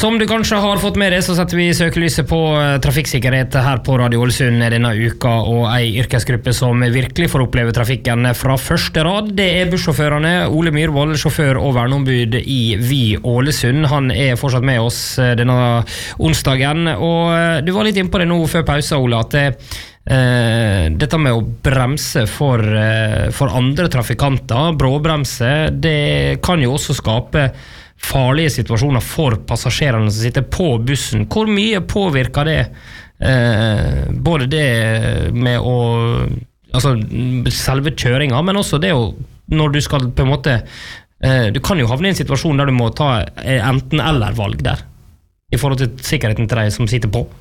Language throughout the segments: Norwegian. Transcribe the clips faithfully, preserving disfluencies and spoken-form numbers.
Som du kanskje har fått med deg, så setter vi søkelyset på trafikksikkerhet her på Radio Ålesund denne uka, og ei yrkesgruppe som virkelig får oppleve trafikken fra første rad, det er bussjåførene. Ole Myrvold, sjåfør og verneombud i Vy Ålesund, han er fortsatt med oss denne onsdagen, og du var litt inne på det nå før pause, Ole, at det, uh, dette med å bremse for, uh, for andre trafikanter, bråbremse, det kan jo også skape farlige situasjoner for passasjerene som sitter på bussen. Hvor mye påvirker det eh, både det med å altså selve kjøringen, men også det å når du skal på en måte eh, du kan jo havne i en situasjon der du må ta enten eller valg der i forhold til sikkerheten til deg som sitter på.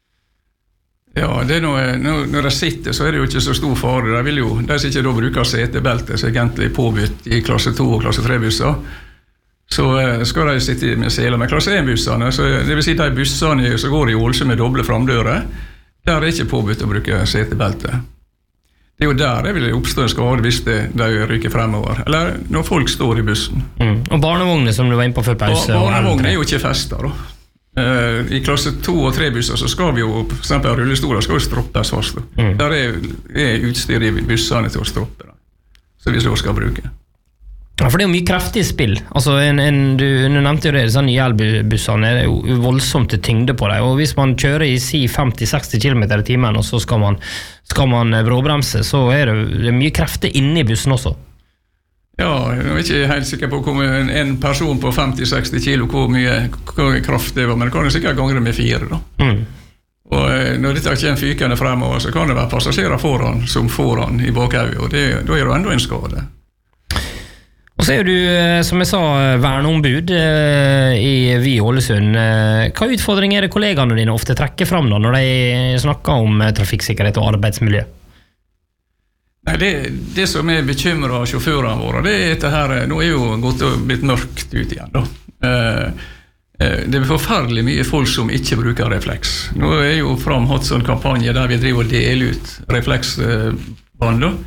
Ja, det er noe, når de sitter så er det jo ikke så stor fare. De vil jo, de som ikke da bruker setebelte, så egentlig påbudt i klasse to og klasse tre busser, så skal de sitte med seler med klasse en bussene, så det vil si de bussene som går i Ålesund med doble framdører, der er det ikke påbudt å bruke setebelte. Det er jo der det vil oppstå en skade hvis det, de ryker fremover, eller når folk står i bussen. Mm. Og barnevogner som du var inne på før pause? Ba barnevogner er jo ikke festet da. Uh, I klasse to og tre busser så skal vi jo, for eksempel rullestoler, skal jo stroppes fast. Mm. Der er, er utstyr i bussene til å stroppe da, så vi så skal bruke. Ja, for det er jo mye kraftig spill. Altså, en, en, du, du nevnte jo det, sånn nye elbussene er jo voldsomt til tyngde på deg, og hvis man kjører i si femti til seksti kilometer i timen, og så skal man, skal man bråbremse, så er det, det er mye krefter inne i bussen også. Ja, jeg er ikke helt sikker på hvor en, en person på femti til seksti kilo, hvor mye hvor kraft det var, men det kan jo sikkert ganger det med fire da. Mm. Og når dette ikke er en fykende fremover, så kan det være passasjerer foran som foran i bakhauget, og det, da er det enda en skade. Og så er du, som jeg sa, verneombud i Vy Ålesund. Hva utfordringer er det kollegaene dine ofte trekker fram da, når de snakker om trafikksikkerhet og arbeidsmiljø? Nei, det, det som er bekymret av sjåførene våre, det er dette her, nå er jo gått og blitt mørkt ut igjen da. Det er forferdelig mye folk som ikke bruker refleks. Nå er jo framhatt sånn kampanje der vi driver og deler ut refleksbånd da.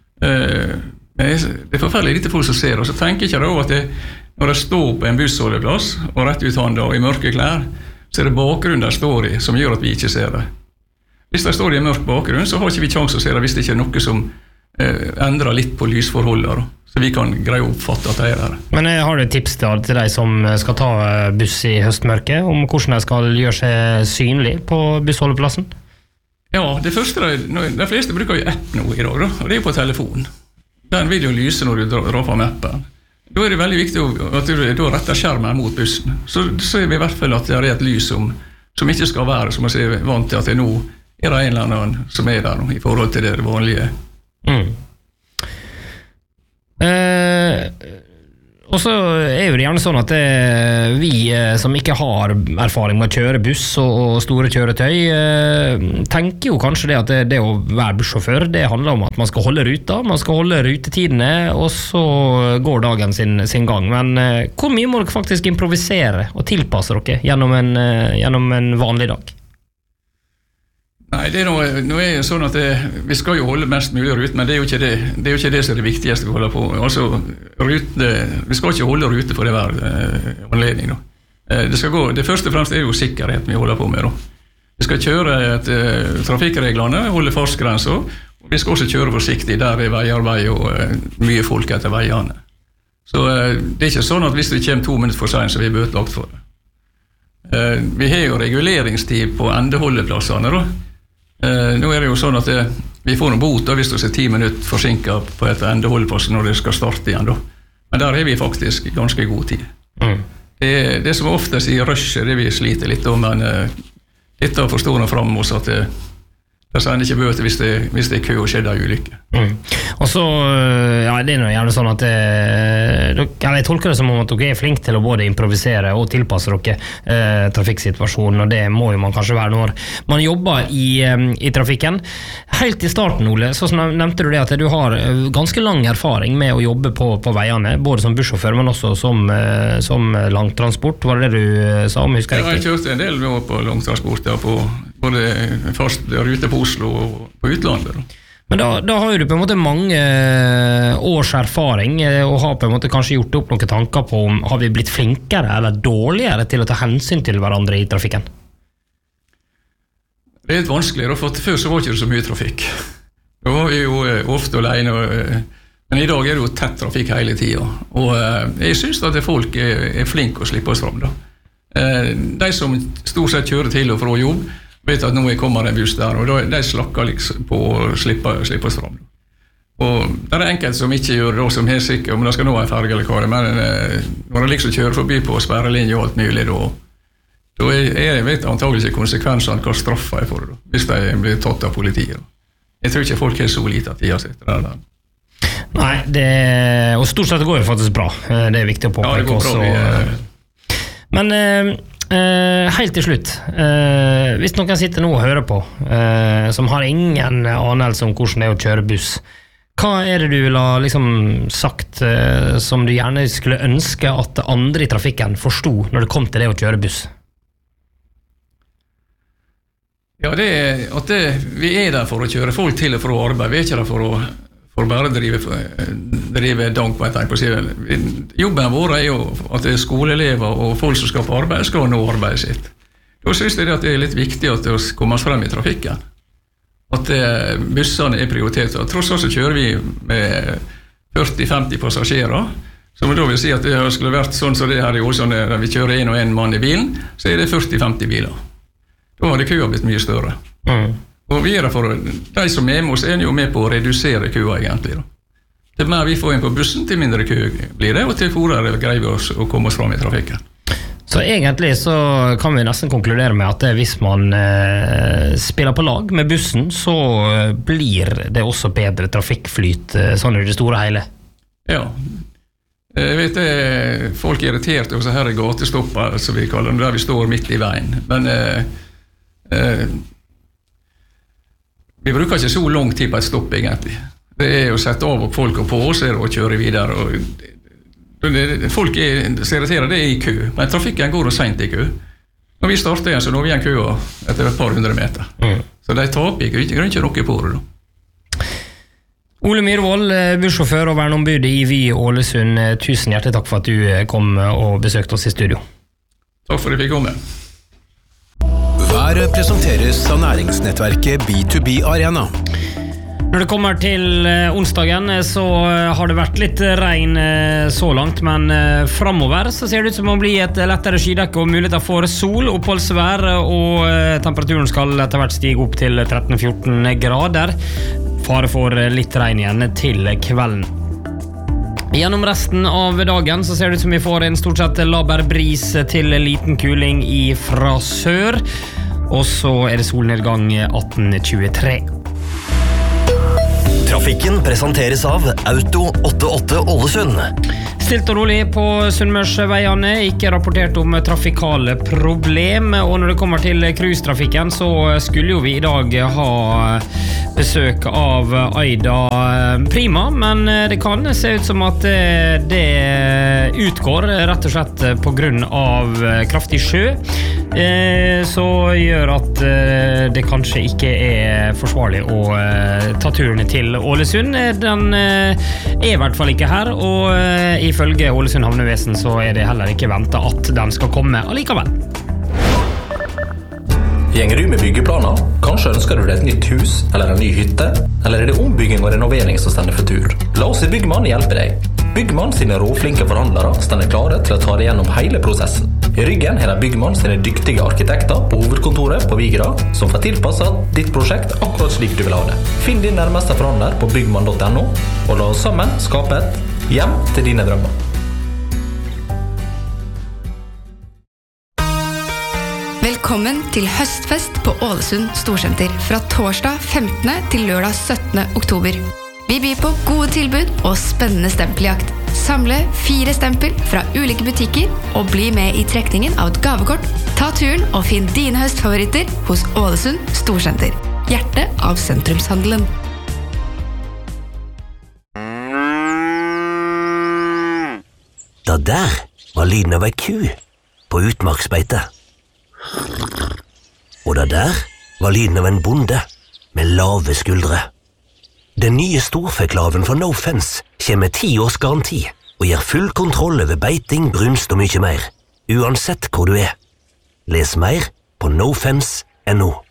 Det er forferdelig lite folk som ser, og så tenker jeg ikke da at det, når jeg står på en bussholdeplass og rett ut handa og i mørke klær, så er det bakgrunnen der står i som gjør at vi ikke ser det. Hvis det står i en mørk bakgrunn, så har ikke vi sjanse å se det hvis det ikke er noe som eh, endrer litt på lysforholdet, så vi kan greie å oppfatte at det er der. Men eh, har du et tips til deg som skal ta buss i høstmørket, om hvordan de skal gjøre seg synlig på bussholdeplassen? Ja, det første, de, de fleste bruker jo app nå i dag, da, og det er jo på telefonen. Den vil jo lyse når du drar fra mappen. Da er det veldig viktig at du da retter skjermen mot bussen. Så ser vi i hvert fall at det er et lys som, som ikke skal være, som jeg er vant til at det nå er det en eller annen som er der nå, i forhold til det vanlige. Mm. Eh, og så er jo det gjerne sånn at det, vi som ikke har erfaring med å kjøre buss og, og store kjøretøy, eh, tenker jo kanskje det at det, det å være bussjåfør, det handler om at man skal holde ruta, man skal holde rutetidene, og så går dagen sin, sin gang. Men eh, hvor mye må dere faktisk improvisere og tilpasse dere gjennom en, eh, gjennom en vanlig dag? Nei, det er noe, noe er sånn at det, vi skal jo holde mest mulig rute, men det er jo ikke det, det er jo ikke det som er det viktigste vi holder på. Altså, rute, vi skal ikke holde rute for det hver eh, anledning. Da. Eh, det, skal gå, det første og fremst er jo sikkerhet vi holder på med. Da. Vi skal kjøre et, eh, trafikkreglene, holde fartsgrenser, og vi skal også kjøre forsiktig der det er veiarbeid og eh, mye folk etter veiene. Så eh, det er ikke sånn at hvis vi kommer to minutter for sent, så er vi bøtelagt for det. Eh, vi har jo reguleringstid på endeholdeplassene da. Uh, nå er det jo sånn at det, vi får noen bot da, hvis du er ti minutter forsinket på et endeholdeplass når det skal starte igjen da. Men der har vi faktisk ganske god tid. Mm. Det, det som ofte sier rushet, det vi sliter litt om, men uh, dette forstår nå frem oss at det, det sender ikke bøter hvis det, hvis det er kø og skjedde en ulykke. Mm. Og så, ja, det er gjerne sånn at det, jeg tolker det som om at dere er flinke til å både improvisere og tilpasse dere eh, trafikksituasjonen, og det må jo man kanskje være når man jobber i, i trafikken. Helt i starten, Ole, så nevnte du det at du har ganske lang erfaring med å jobbe på, på veiene, både som bussjåfør, men også som, som langtransport. Var det det du sa om, husker jeg riktig? Ja, jeg kjørte en del på langtransport, ja, på både fast rute på Oslo og på utlandet. Men da, da har jo du på en måte mange års erfaring, og har på en måte kanskje gjort opp noen tanker på om har vi blitt flinkere eller dårligere til å ta hensyn til hverandre i trafikken? Det er litt vanskeligere, for før så var det ikke så mye trafikk. Da var vi jo ofte alene, men i dag er det jo tett trafikk hele tiden. Og jeg synes at folk er, er flinke å slippe oss fram da. De som stort sett kjører til og fra jobb, vet at nå kommer en buss der, og de slakker liksom på å slippe, slippe oss fram. Og det er enkelt som ikke gjør det, som helt sikkert, om det skal nå en ferge eller hva det, men når de liksom kjører forbi på sperrelinje og alt mulig, da, da er det vet, antagelig ikke konsekvensene hva straffer jeg for det, hvis de blir tatt av politiet. Jeg tror ikke folk er så lite at de har sett det der. Nei, det, og stort sett går det faktisk bra. Det er viktig å påpeke. Ja, det går bra. Vi, men eh, Uh, helt til slutt, uh, hvis noen sitter nå og hører på uh, som har ingen anelse om hvordan det er å kjøre buss, hva er det du vil ha liksom, sagt uh, som du gjerne skulle ønske at andre i trafikken forstod når det kom til det å kjøre buss? Ja, det er at det, vi er der for å kjøre folk til og fra arbeid, vi er ikke der for å for bare drive, drive dank på et tegn på siden. Jobben vår er jo at det er skoleelever og folk som skal på arbeid, skal nå arbeidet sitt. Da synes jeg at det er litt viktig at det kommer frem i trafikken. At bussene er prioritert. Tross alt så kjører vi med førti til femti passasjerer, som da vil si at det skulle vært sånn som det her i Åsane, der vi kjører en og en mann i bilen, så er det førti til femti biler. Da har det køa blitt mye større. Mm. Og vi er der for, de som er med oss er jo med på å redusere køa egentlig. Da. Til mer vi får inn på bussen, til mindre kø blir det, og til forere greier vi oss å komme oss fram i trafikken. Så egentlig så kan vi nesten konkludere med at hvis man eh, spiller på lag med bussen, så blir det også bedre trafikkflyt, sånn i det store hele. Ja, jeg vet det, folk er irritert også her i gatestopper, som vi kaller det, der vi står midt i veien. Men eh, eh, vi bruker ikke så lang tid på et stopp, egentlig. Det er å sette av folk og på, og så er det å kjøre videre. Og det, folk er, ser det det er i kø, men trafikken går og sent i kø. Når vi starter igjen, så når vi er en kø etter et par hundre meter. Mm. Så de taper ikke, ikke, ikke noe på det da. Ole Myhrvold, bussjåfør og verneombud i Vy Ålesund, tusen hjertelig takk for at du kom og besøkte oss i studio. Takk for at jeg fikk komme. Været presenteres av næringsnettverket B to B Arena. Når det kommer til onsdagen, så har det vært litt regn så langt, men fremover så ser det ut som å bli et lettere skydekke og muligheter for sol, oppholdsvær, og temperaturen skal etter hvert stige opp til tretten til fjorten grader. Fare for litt regn igjen til kvelden. Gjennom resten av dagen så ser det ut som vi får en stort sett laber bris til liten kuling fra sør, og så er det solnedgang atten tjuetre. Trafikken presenteres av Auto åttiåtte Ålesund. Stilt og rolig på Sunnmørsveiene, ikke rapportert om trafikale problem, og når det kommer til cruisetrafikken så skulle jo vi i dag ha besøk av Aida Prima, men det kan se ut som at det utgår rett og slett på grunn av kraftig sjø, så gjør at det kanskje ikke er forsvarlig å ta turen til Ålesund. Den er i hvert fall ikke her, og ifølge Ålesund havnevesen så er det heller ikke ventet at den skal komme allikevel. Gjenger du med byggeplaner? Kanskje ønsker du deg et nytt hus eller en ny hytte? Eller er det ombygging og renovering som stender for tur? La oss i Byggmann hjelpe deg. Byggmann sine råflinke forhandlere stender klare til å ta deg gjennom hele prosessen. I ryggen har de Byggmann sine dyktige arkitekter på hovedkontoret på Vigra, som får tilpasset ditt prosjekt akkurat slik du vil ha det. Finn din nærmeste forhandler på byggmann punktum no, og la oss sammen skape et hjem til dine drømmer. Velkommen til høstfest på Ålesund Storsenter fra torsdag femtende til lørdag syttende oktober. Vi byr på gode tilbud og spennende stempeljakt. Samle fire stempel fra ulike butikker og bli med i trekningen av et gavekort. Ta turen og finn dine høstfavoritter hos Ålesund Storsenter. Hjertet av sentrumshandelen. Da der var lyden av ei ku på utmarksbeite. Og da der var lyden av en bonde med lave skuldre. Den nye storfeklaven fra No Fence kommer med ti års garanti og gir full kontroll over beiting, brunst og mye mer, uansett hvor du er. Les mer på no fence punktum no.